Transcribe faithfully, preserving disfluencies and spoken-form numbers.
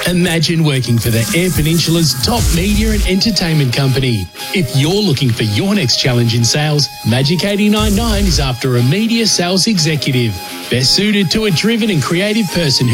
Imagine working for the Eyre Peninsula's top media and entertainment company. If you're looking for your next challenge in sales, Magic eight nine nine is after a media sales executive, best suited to a driven and creative person who